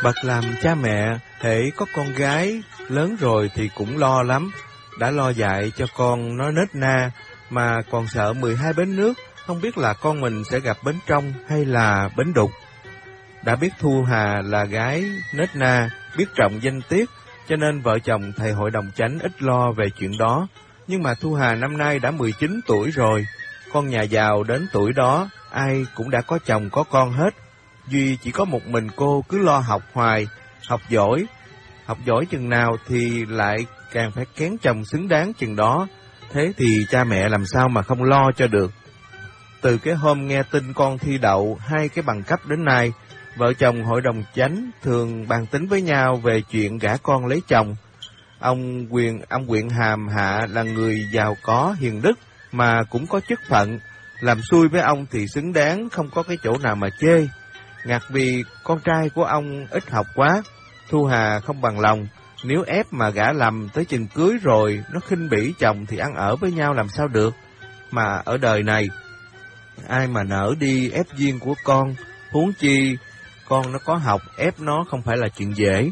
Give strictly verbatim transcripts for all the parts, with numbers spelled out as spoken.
Bậc làm cha mẹ, hễ có con gái lớn rồi thì cũng lo lắm. Đã lo dạy cho con nó nết na, mà còn sợ mười hai bến nước, không biết là con mình sẽ gặp bến trong hay là bến đục. Đã biết Thu Hà là gái nết na, biết trọng danh tiết, cho nên vợ chồng thầy hội đồng chánh ít lo về chuyện đó. Nhưng mà Thu Hà năm nay đã mười chín tuổi rồi, con nhà giàu đến tuổi đó, ai cũng đã có chồng có con hết. Duy chỉ có một mình cô cứ lo học hoài, học giỏi. Học giỏi chừng nào thì lại càng phải kén chồng xứng đáng chừng đó. Thế thì cha mẹ làm sao mà không lo cho được. Từ cái hôm nghe tin con thi đậu hai cái bằng cấp đến nay, vợ chồng hội đồng chánh thường bàn tính với nhau về chuyện gả con lấy chồng. Ông quyền ông Quyện Hàm Hạ là người giàu có hiền đức mà cũng có chức phận, làm xui với ông thì xứng đáng, không có cái chỗ nào mà chê. Ngặt vì con trai của ông ít học quá, Thu Hà không bằng lòng, nếu ép mà gả lầm tới chừng cưới rồi nó khinh bỉ chồng thì ăn ở với nhau làm sao được. Mà ở đời này ai mà nỡ đi ép duyên của con, huống chi con nó có học, ép nó không phải là chuyện dễ.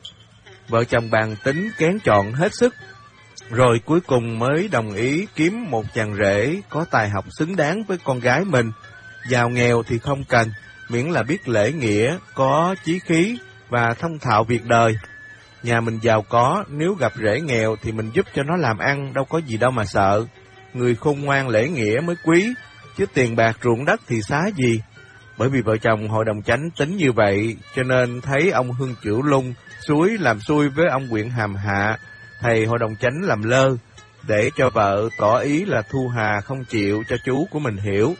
Vợ chồng bàn tính kén chọn hết sức, rồi cuối cùng mới đồng ý kiếm một chàng rể có tài học xứng đáng với con gái mình. Giàu nghèo thì không cần, miễn là biết lễ nghĩa, có chí khí và thông thạo việc đời. Nhà mình giàu có, nếu gặp rể nghèo thì mình giúp cho nó làm ăn, đâu có gì đâu mà sợ. Người khôn ngoan lễ nghĩa mới quý, chứ tiền bạc ruộng đất thì xá gì. Bởi vì vợ chồng hội đồng chánh tính như vậy, cho nên thấy ông Hương Chửu Lung suối làm xui với ông Quyện Hàm Hạ, thầy hội đồng chánh làm lơ, để cho vợ tỏ ý là Thu Hà không chịu cho chú của mình hiểu.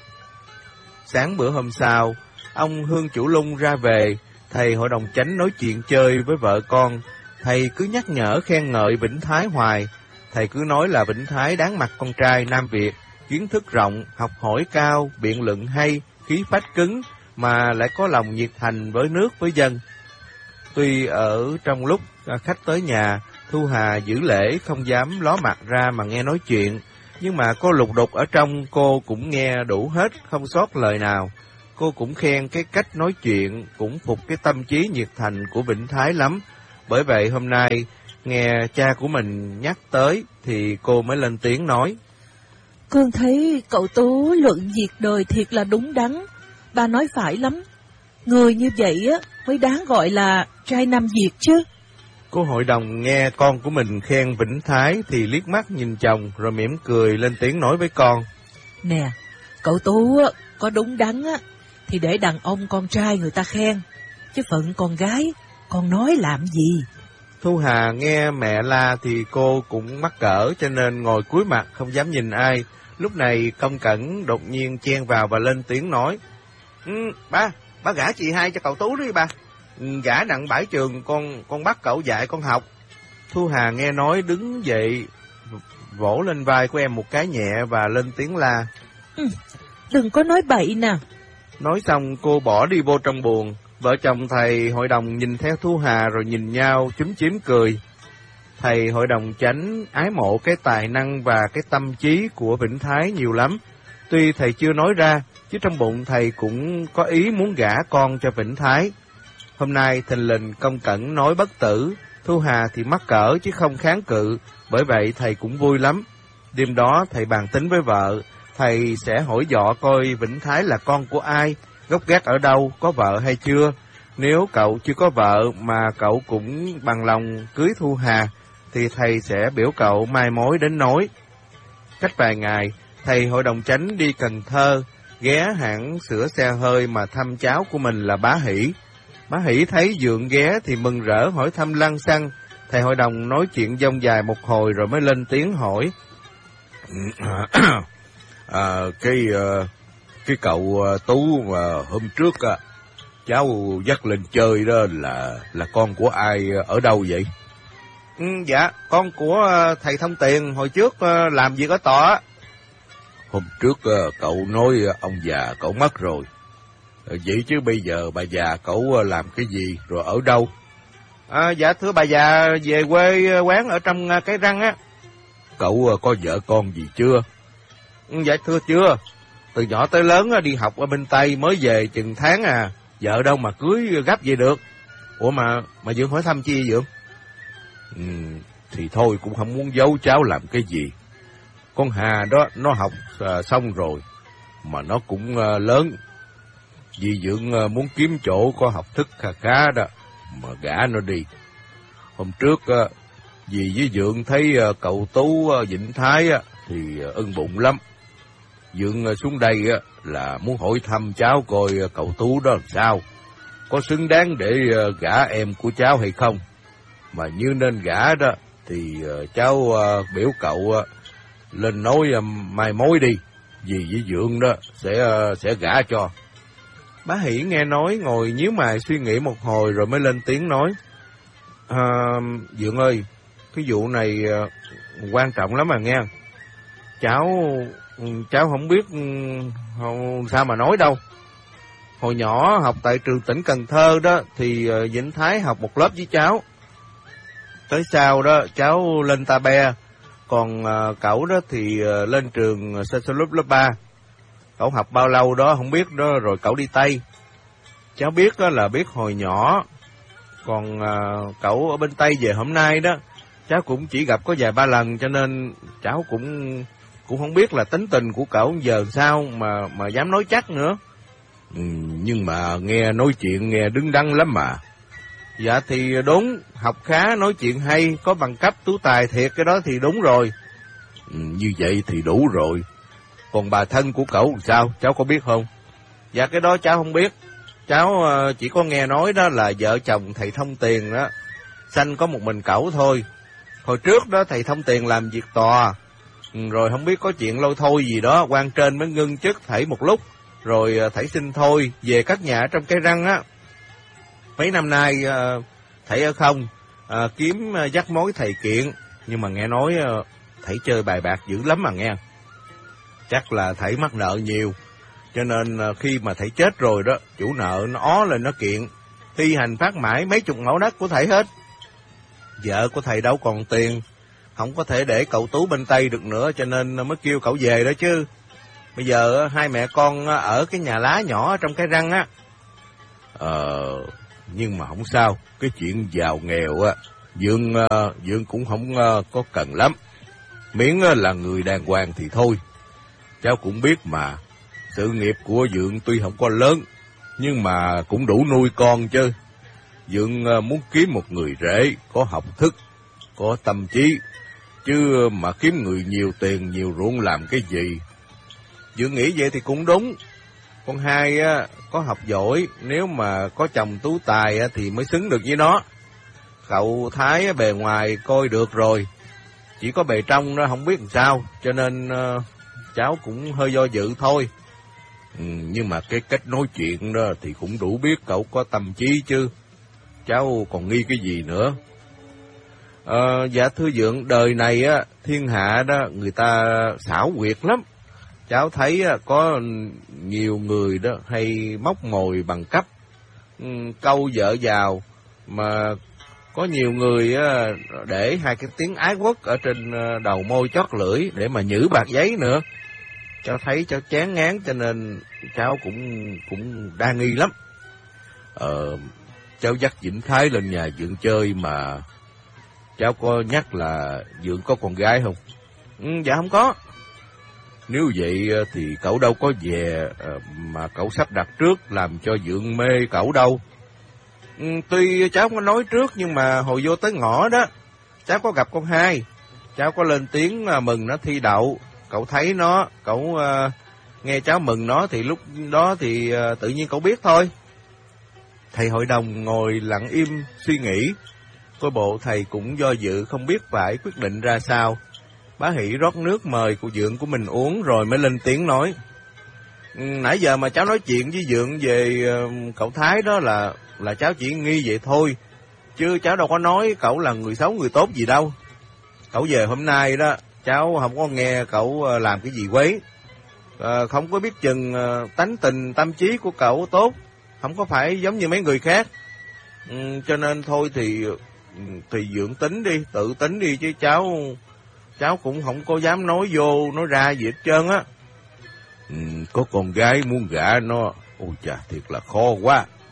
Sáng bữa hôm sau, ông Hương Chửu Lung ra về, thầy hội đồng chánh nói chuyện chơi với vợ con. Thầy cứ nhắc nhở khen ngợi Vĩnh Thái hoài. Thầy cứ nói là Vĩnh Thái đáng mặt con trai Nam Việt, kiến thức rộng, học hỏi cao, biện luận hay, khí phách cứng, mà lại có lòng nhiệt thành với nước với dân. Tuy ở trong lúc khách tới nhà, Thu Hà giữ lễ không dám ló mặt ra mà nghe nói chuyện, nhưng mà cô lục đục ở trong cô cũng nghe đủ hết, không sót lời nào. Cô cũng khen cái cách nói chuyện, cũng phục cái tâm trí nhiệt thành của Vĩnh Thái lắm. Bởi vậy hôm nay nghe cha của mình nhắc tới thì cô mới lên tiếng nói: Con thấy cậu Tú luận việc đời thiệt là đúng đắn, ba nói phải lắm. Người như vậy á mới đáng gọi là trai Nam Việt chứ. Cô hội đồng nghe con của mình khen Vĩnh Thái thì liếc mắt nhìn chồng rồi mỉm cười lên tiếng nói với con: Nè, cậu Tú á, có đúng đắn á thì để đàn ông con trai người ta khen, chứ phận con gái con nói làm gì. Thu Hà nghe mẹ la thì cô cũng mắc cỡ, cho nên ngồi cúi mặt không dám nhìn ai. Lúc này Công Cẩn đột nhiên chen vào và lên tiếng nói: ừ, ba, ba gả chị hai cho cậu Tú đi ba. Gả nặng bãi trường, con con bắt cậu dạy con học. Thu Hà nghe nói đứng dậy, vỗ lên vai của em một cái nhẹ và lên tiếng la: ừ, đừng có nói bậy nè. Nói xong cô bỏ đi vô trong buồng. Vợ chồng thầy hội đồng nhìn theo Thu Hà rồi nhìn nhau chúm chím cười. Thầy hội đồng chánh ái mộ cái tài năng và cái tâm trí của Vĩnh Thái nhiều lắm. Tuy thầy chưa nói ra, chứ trong bụng thầy cũng có ý muốn gả con cho Vĩnh Thái. Hôm nay thình lình Công Cẩn nói bất tử, Thu Hà thì mắc cỡ chứ không kháng cự, bởi vậy thầy cũng vui lắm. Đêm đó thầy bàn tính với vợ, thầy sẽ hỏi dọ coi Vĩnh Thái là con của ai, gốc gác ở đâu, có vợ hay chưa. Nếu cậu chưa có vợ mà cậu cũng bằng lòng cưới Thu Hà, thì thầy sẽ biểu cậu mai mối đến nối. Cách vài ngày, thầy hội đồng chánh đi Cần Thơ, ghé hãng sửa xe hơi mà thăm cháu của mình là Bá Hỷ. Bá Hỷ thấy dượng ghé thì mừng rỡ hỏi thăm lăng xăng. Thầy hội đồng nói chuyện dông dài một hồi rồi mới lên tiếng hỏi: à, cái cái cậu Tú mà hôm trước á, cháu dắt lên chơi đó là là con của ai, ở đâu vậy? Ừ, dạ, con của thầy Thông Tiền, hồi trước làm việc ở tòa. Hôm trước cậu nói ông già cậu mất rồi. Vậy chứ bây giờ bà già cậu làm cái gì, rồi ở đâu? À, dạ thưa bà già về quê quán ở trong Cái Răng á. Cậu có vợ con gì chưa? Ừ, dạ thưa chưa. Từ nhỏ tới lớn đi học ở bên Tây, mới về chừng tháng à. Vợ đâu mà cưới gấp vậy được. Ủa mà, mà Dượng hỏi thăm chi vậy Dượng? Ừ, thì thôi cũng không muốn giấu cháu làm cái gì. Con Hà đó, nó học à, xong rồi, mà nó cũng à, lớn. Vì Dượng à, muốn kiếm chỗ có học thức khá khá đó, mà gả nó đi. Hôm trước, à, dì với Dượng thấy à, cậu Tú à, Vĩnh Thái à, thì à, ưng bụng lắm. Dượng à, xuống đây à, là muốn hỏi thăm cháu coi à, cậu Tú đó làm sao, có xứng đáng để à, gả em của cháu hay không. Mà như nên gả đó, thì à, cháu à, biểu cậu à, lên nói à, mai mối đi, dì với Dượng đó sẽ à, sẽ gả cho. Bá Hỷ nghe nói ngồi nhíu mày suy nghĩ một hồi rồi mới lên tiếng nói. À, Dượng ơi, cái vụ này à, quan trọng lắm mà nghe. Cháu, cháu không biết không, sao mà nói đâu. Hồi nhỏ học tại trường tỉnh Cần Thơ đó, thì à, Vĩnh Thái học một lớp với cháu. Tới sau đó, cháu lên Ta Be, còn à, cậu đó thì à, lên trường Sa Sa Lúc lớp ba. Cậu học bao lâu đó không biết đó, rồi cậu đi Tây. Cháu biết đó là biết hồi nhỏ, còn à, cậu ở bên Tây về hôm nay đó, cháu cũng chỉ gặp có vài ba lần, cho nên cháu cũng cũng không biết là tính tình của cậu giờ sao mà mà dám nói chắc nữa. Ừ, nhưng mà nghe nói chuyện nghe đứng đắn lắm mà. Dạ thì đúng, học khá, nói chuyện hay, có bằng cấp tú tài thiệt, cái đó thì đúng rồi. Ừ, như vậy thì đủ rồi. Còn bà thân của cậu sao, cháu có biết không? Dạ cái đó cháu không biết. Cháu uh, chỉ có nghe nói đó là vợ chồng thầy Thông Tiền đó, sanh có một mình cậu thôi. Hồi trước đó thầy Thông Tiền làm việc tòa, ừ, rồi không biết có chuyện lôi thôi gì đó, quan trên mới ngưng chức thảy một lúc, rồi uh, thảy xin thôi, về cất nhà trong Cái Răng á. Mấy năm nay uh, thảy ở không, uh, kiếm uh, dắt mối thầy kiện, nhưng mà nghe nói uh, thảy chơi bài bạc dữ lắm mà nghe. Chắc là thảy mắc nợ nhiều, cho nên khi mà thảy chết rồi đó, chủ nợ nó ó lên nó kiện, thi hành phát mãi mấy chục mẫu đất của thảy hết. Vợ của thầy đâu còn tiền, không có thể để cậu Tú bên Tây được nữa, cho nên mới kêu cậu về đó chứ. Bây giờ hai mẹ con ở cái nhà lá nhỏ trong Cái Răng á. Ờ, nhưng mà không sao, cái chuyện giàu nghèo á, Dượng, Dượng cũng không có cần lắm. Miễn là người đàng hoàng thì thôi. Cháu cũng biết mà, sự nghiệp của Dượng tuy không có lớn, nhưng mà cũng đủ nuôi con chứ. Dượng muốn kiếm một người rể, có học thức, có tâm trí, chứ mà kiếm người nhiều tiền, nhiều ruộng làm cái gì. Dượng nghĩ vậy thì cũng đúng. Con hai á, có học giỏi, nếu mà có chồng tú tài á, thì mới xứng được với nó. Cậu Thái bề ngoài coi được rồi, chỉ có bề trong nó không biết làm sao, cho nên uh, cháu cũng hơi do dự thôi. Ừ, nhưng mà cái cách nói chuyện đó thì cũng đủ biết cậu có tâm trí chứ. Cháu còn nghi cái gì nữa? Ờ, dạ thưa Dượng, đời này á, thiên hạ đó người ta xảo quyệt lắm. Cháu thấy á, có nhiều người đó hay móc mồi bằng cấp, câu vợ vào, mà có nhiều người á, để hai cái tiếng ái quốc ở trên đầu môi chót lưỡi để mà nhử bạc giấy nữa. Cháu thấy cháu chán ngán, cho nên cháu cũng cũng đa nghi lắm. Ờ, cháu dắt Vĩnh Thái lên nhà Dượng chơi mà cháu có nhắc là Dượng có con gái không? Ừ, dạ không có. Nếu vậy thì cậu đâu có về mà cậu sắp đặt trước làm cho Dượng mê cậu đâu. Ừ, tuy cháu không có nói trước, nhưng mà hồi vô tới ngõ đó, cháu có gặp con hai. Cháu có lên tiếng mừng nó thi đậu. Cậu thấy nó, cậu uh, nghe cháu mừng nó thì lúc đó thì uh, tự nhiên cậu biết thôi. Thầy hội đồng ngồi lặng im suy nghĩ. Coi bộ thầy cũng do dự không biết phải quyết định ra sao. Bá Hỷ rót nước mời của Dượng của mình uống rồi mới lên tiếng nói. Nãy giờ mà cháu nói chuyện với Dượng về uh, cậu Thái đó là là cháu chỉ nghi vậy thôi, chứ cháu đâu có nói cậu là người xấu người tốt gì đâu. Cậu về hôm nay đó, cháu không có nghe cậu làm cái gì quấy, à, không có biết chừng tánh tình tâm trí của cậu tốt, không có phải giống như mấy người khác. Ừ, cho nên thôi thì thì Dượng tính đi, tự tính đi, chứ cháu cháu cũng không có dám nói vô nói ra gì hết trơn á. Ừ, có con gái muốn gả nó, ôi chà thiệt là khó quá.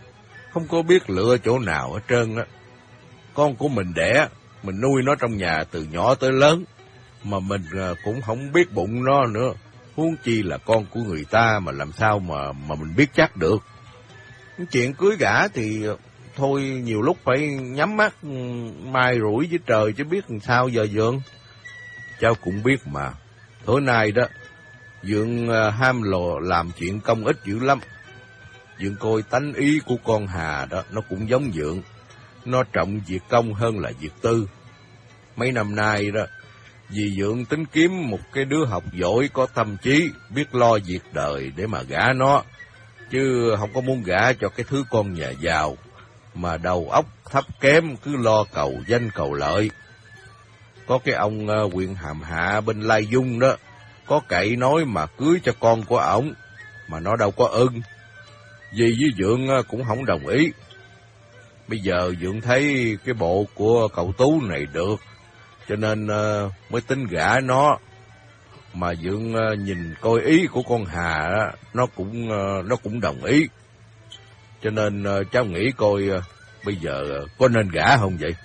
không có biết lựa chỗ nào hết trơn á. Con của mình đẻ, mình nuôi nó trong nhà từ nhỏ tới lớn, mà mình cũng không biết bụng nó nữa. Huống chi là con của người ta mà làm sao mà mà mình biết chắc được. Chuyện cưới gả thì thôi nhiều lúc phải nhắm mắt mai rủi với trời chứ biết làm sao giờ Dượng. Cháu cũng biết mà, tối nay đó, Dượng ham lò làm chuyện công ích dữ lắm. Dượng coi tánh ý của con Hà đó, nó cũng giống Dượng. Nó trọng việc công hơn là việc tư. Mấy năm nay đó, vì Dượng tính kiếm một cái đứa học giỏi, có tâm trí, biết lo việc đời để mà gả nó. Chứ không có muốn gả cho cái thứ con nhà giàu, mà đầu óc thấp kém, cứ lo cầu danh cầu lợi. Có cái ông uh, huyện Hàm Hạ bên Lai Dung đó, có cậy nói mà cưới cho con của ổng, mà nó đâu có ưng. Dì với Dượng uh, cũng không đồng ý. Bây giờ Dượng thấy cái bộ của cậu Tú này được, cho nên uh, mới tính gả nó. Mà Dượng uh, nhìn coi ý của con Hà đó, nó cũng uh, nó cũng đồng ý. Cho nên uh, cháu nghĩ coi uh, bây giờ uh, có nên gả không vậy?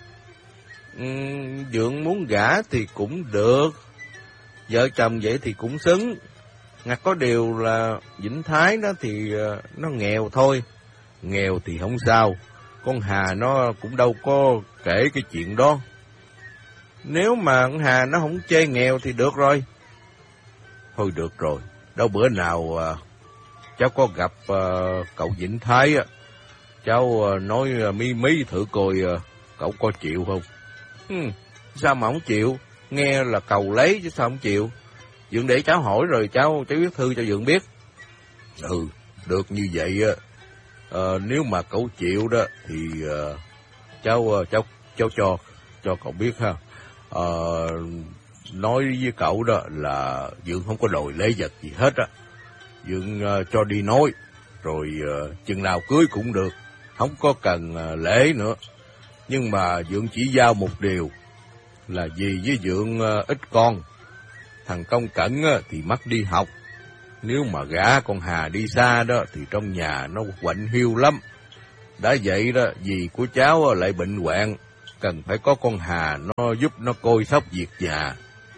Uhm, Dượng muốn gả thì cũng được, vợ chồng vậy thì cũng xứng. Ngặt có điều là Vĩnh Thái đó thì uh, nó nghèo thôi. Nghèo thì không sao, con Hà nó cũng đâu có kể cái chuyện đó. Nếu mà con Hà nó không chê nghèo thì được rồi. Thôi được rồi, đâu bữa nào uh, cháu có gặp uh, cậu Vĩnh Thái á, cháu uh, nói uh, mí mí thử coi uh, cậu có chịu không. Hmm, sao mà không chịu, nghe là cầu lấy chứ sao không chịu. Dượng để cháu hỏi rồi cháu cháu viết thư cho Dượng biết. Ừ, được như vậy á. Uh, nếu mà cậu chịu đó thì uh, cháu uh, cháu cháu cho cho cậu biết ha. Uh, nói với cậu đó là Dượng không có đòi lễ vật gì hết á. Dượng uh, cho đi nói, rồi uh, chừng nào cưới cũng được, không có cần uh, lễ nữa. Nhưng mà Dượng chỉ giao một điều, là dì với Dượng uh, ít con. Thằng Công Cẩn uh, thì mắc đi học. Nếu mà gả con Hà đi xa đó thì trong nhà nó quạnh hiu lắm. Đã vậy đó, dì của cháu uh, lại bệnh hoạn, cần phải có con Hà nó giúp nó coi sóc việc nhà.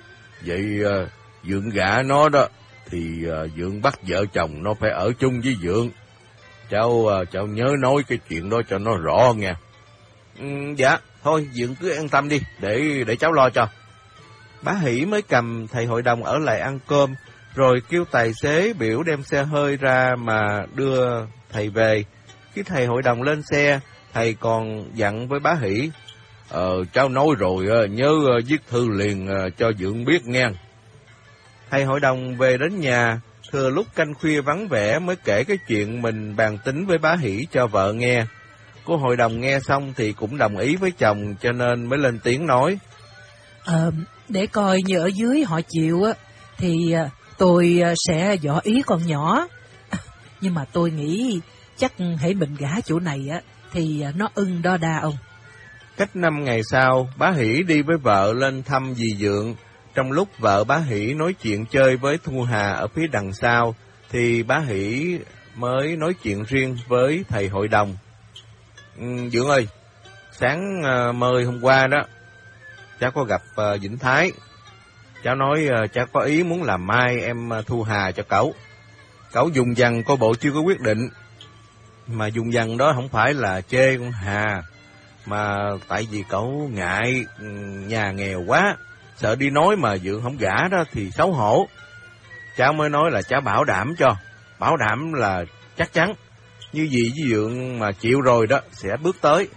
Vậy uh, Dượng gả nó đó thì uh, Dượng bắt vợ chồng nó phải ở chung với Dượng. Cháu uh, cháu nhớ nói cái chuyện đó cho nó rõ nghe. Ừ, dạ, thôi Dượng cứ an tâm đi, để để cháu lo cho. Bá Hỷ mới cầm thầy hội đồng ở lại ăn cơm, rồi kêu tài xế biểu đem xe hơi ra mà đưa thầy về. Khi thầy hội đồng lên xe, thầy còn dặn với Bá Hỷ: Ờ, cháu nói rồi, nhớ viết thư liền cho Dượng biết nghe. Thầy hội đồng về đến nhà, thừa lúc canh khuya vắng vẻ mới kể cái chuyện mình bàn tính với Bá Hỷ cho vợ nghe. Cô hội đồng nghe xong thì cũng đồng ý với chồng, cho nên mới lên tiếng nói: Ờ, để coi như ở dưới họ chịu á, thì tôi sẽ dò ý con nhỏ. Nhưng mà tôi nghĩ chắc hãy mình gả chỗ này á, thì nó ưng đo đa ông. Cách năm ngày sau, Bá Hỷ đi với vợ lên thăm dì Dượng. Trong lúc vợ Bá Hỷ nói chuyện chơi với Thu Hà ở phía đằng sau, thì Bá Hỷ mới nói chuyện riêng với thầy hội đồng. Ừ, Dượng ơi, sáng uh, mời hôm qua đó, cháu có gặp uh, Vĩnh Thái. Cháu nói uh, cháu có ý muốn làm mai em uh, Thu Hà cho cậu. Cậu dùng dằng coi bộ chưa có quyết định. Mà dùng dằng đó không phải là chê con Hà, mà tại vì cậu ngại nhà nghèo quá, sợ đi nói mà Dượng không gả đó thì xấu hổ. Cháu mới nói là cháu bảo đảm cho, bảo đảm là chắc chắn. Như gì với Dượng mà chịu rồi đó, sẽ bước tới.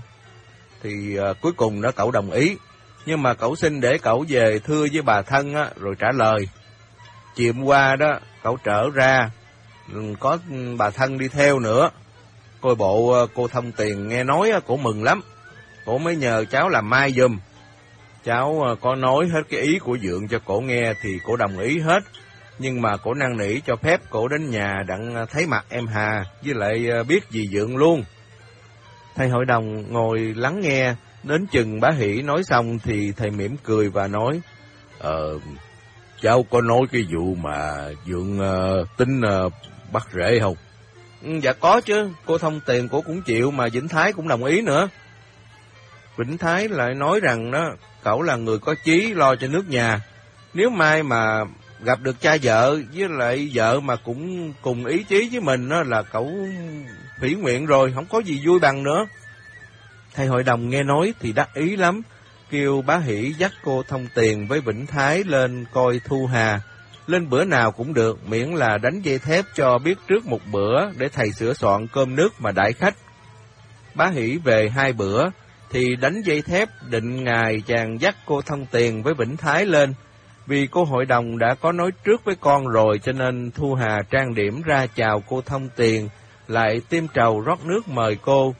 Thì uh, cuối cùng đó cậu đồng ý. Nhưng mà cậu xin để cậu về thưa với bà thân á, rồi trả lời. Chiều hôm qua đó, cậu trở ra, có bà thân đi theo nữa. Coi bộ uh, cô Thông Tiền nghe nói uh, cổ mừng lắm. Cổ mới nhờ cháu làm mai giùm. Cháu uh, có nói hết cái ý của Dượng cho cổ nghe thì cổ đồng ý hết. Nhưng mà cổ năn nỉ cho phép cổ đến nhà đặng thấy mặt em Hà, với lại biết gì Dượng luôn. Thầy hội đồng ngồi lắng nghe, đến chừng Bá Hỷ nói xong thì thầy mỉm cười và nói: Ờ, cháu có nói cái vụ mà Dượng uh, tính uh, bắt rễ không? Ừ, dạ có chứ, cô Thông Tiền cô cũng chịu mà Vĩnh Thái cũng đồng ý nữa. Vĩnh Thái lại nói rằng đó, cậu là người có chí lo cho nước nhà. Nếu mai mà gặp được cha vợ với lại vợ mà cũng cùng ý chí với mình đó, là cậu thủy nguyện rồi, không có gì vui bằng nữa. Thầy hội đồng nghe nói thì đắc ý lắm, kêu bá Hỷ dắt cô Thông Tiền với Vĩnh Thái lên coi Thu Hà. Lên bữa nào cũng được, miễn là đánh dây thép cho biết trước một bữa để thầy sửa soạn cơm nước mà đãi khách. Bá Hỷ về hai bữa, thì đánh dây thép định ngày chàng dắt cô Thông Tiền với Vĩnh Thái lên. Vì cô hội đồng đã có nói trước với con rồi, cho nên Thu Hà trang điểm ra chào cô Thông Tiền, lại tiêm trầu rót nước mời cô.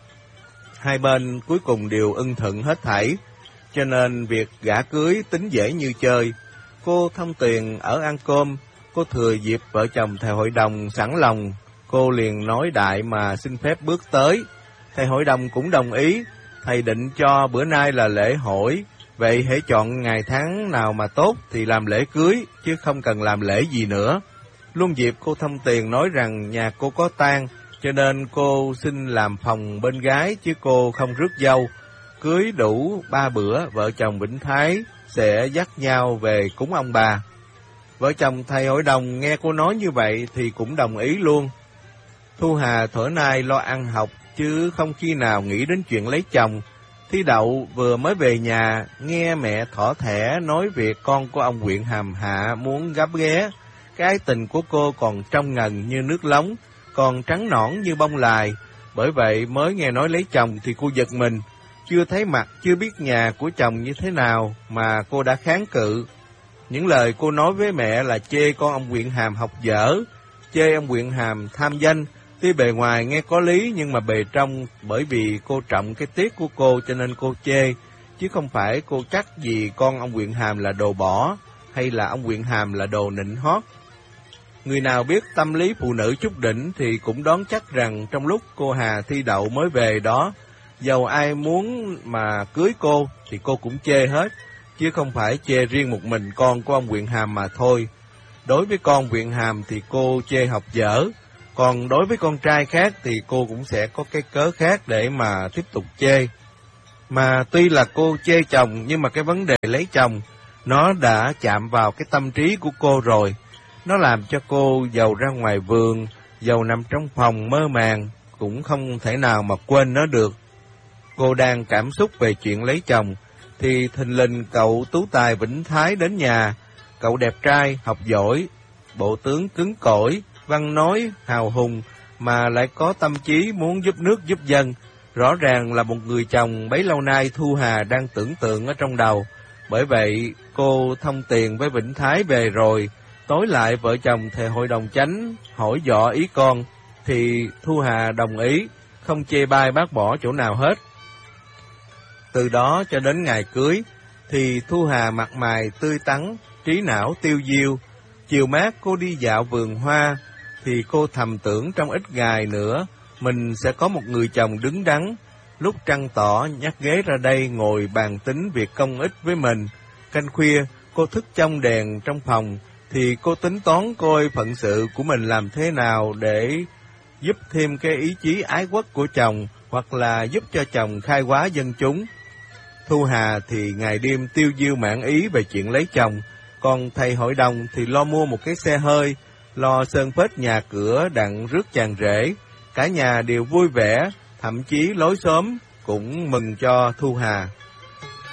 Hai bên cuối cùng đều ưng thuận hết thảy, cho nên việc gả cưới tính dễ như chơi. Cô Thông Tiền ở ăn cơm, cô thừa dịp vợ chồng thầy hội đồng sẵn lòng, cô liền nói đại mà xin phép bước tới. Thầy hội đồng cũng đồng ý, thầy định cho bữa nay là lễ hỏi, vậy hãy chọn ngày tháng nào mà tốt thì làm lễ cưới, chứ không cần làm lễ gì nữa. Luôn dịp cô Thông Tiền nói rằng nhà cô có tang, cho nên cô xin làm phòng bên gái chứ cô không rước dâu. Cưới đủ ba bữa, vợ chồng Vĩnh Thái sẽ dắt nhau về cúng ông bà. Vợ chồng thầy hội đồng nghe cô nói như vậy thì cũng đồng ý luôn. Thu Hà thuở nay lo ăn học chứ không khi nào nghĩ đến chuyện lấy chồng. Thi Đậu vừa mới về nhà, nghe mẹ thỏ thẻ nói việc con của ông huyện Hàm Hạ muốn gấp ghé. Cái tình của cô còn trong ngần như nước lóng, còn trắng nõn như bông lài. Bởi vậy mới nghe nói lấy chồng thì cô giật mình. Chưa thấy mặt, chưa biết nhà của chồng như thế nào mà cô đã kháng cự. Những lời cô nói với mẹ là chê con ông huyện Hàm học dở, chê ông huyện Hàm tham danh. Tuy bề ngoài nghe có lý nhưng mà bề trong, bởi vì cô trọng cái tiếc của cô cho nên cô chê, chứ không phải cô chắc gì con ông huyện Hàm là đồ bỏ, hay là ông huyện Hàm là đồ nịnh hót. Người nào biết tâm lý phụ nữ chút đỉnh thì cũng đoán chắc rằng trong lúc cô Hà Thi Đậu mới về đó, dầu ai muốn mà cưới cô thì cô cũng chê hết, chứ không phải chê riêng một mình con của ông huyện Hàm mà thôi. Đối với con huyện Hàm thì cô chê học dở, còn đối với con trai khác thì cô cũng sẽ có cái cớ khác để mà tiếp tục chê. Mà tuy là cô chê chồng, nhưng mà cái vấn đề lấy chồng, nó đã chạm vào cái tâm trí của cô rồi. Nó làm cho cô dầu ra ngoài vườn, dầu nằm trong phòng mơ màng, cũng không thể nào mà quên nó được. Cô đang cảm xúc về chuyện lấy chồng, thì thình lình cậu tú tài Vĩnh Thái đến nhà. Cậu đẹp trai, học giỏi, bộ tướng cứng cỏi, văn nói hào hùng, mà lại có tâm trí muốn giúp nước giúp dân. Rõ ràng là một người chồng bấy lâu nay Thu Hà đang tưởng tượng ở trong đầu. Bởi vậy cô Thông Tiền với Vĩnh Thái về rồi, tối lại vợ chồng thầy hội đồng chánh hỏi dò ý con, thì Thu Hà đồng ý, không chê bai bác bỏ chỗ nào hết. Từ đó cho đến ngày cưới, thì Thu Hà mặt mày tươi tắn, trí não tiêu diêu. Chiều mát cô đi dạo vườn hoa, thì cô thầm tưởng trong ít ngày nữa, mình sẽ có một người chồng đứng đắn. Lúc trăng tỏ nhắc ghế ra đây ngồi bàn tính việc công ích với mình. Canh khuya, cô thức trong đèn trong phòng, thì cô tính toán coi phận sự của mình làm thế nào để giúp thêm cái ý chí ái quốc của chồng, hoặc là giúp cho chồng khai hóa dân chúng. Thu Hà thì ngày đêm tiêu diêu mãn ý về chuyện lấy chồng, còn thầy hội đồng thì lo mua một cái xe hơi, lo sơn phết nhà cửa đặng rước chàng rể. Cả nhà đều vui vẻ, thậm chí lối xóm cũng mừng cho Thu Hà.